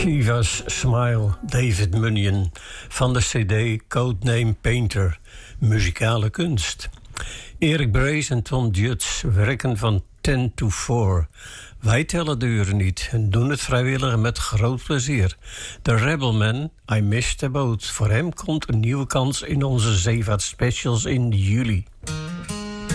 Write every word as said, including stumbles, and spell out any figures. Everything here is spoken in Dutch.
Shiva's Smile, David Munyon, van de cd Codename Painter, muzikale kunst. Erik Brees en Tom Jutz werken van ten to four. Wij tellen de uren niet en doen het vrijwillig met groot plezier. De Rebelman, I Missed the Boat. Voor hem komt een nieuwe kans in onze zeevaart specials in juli.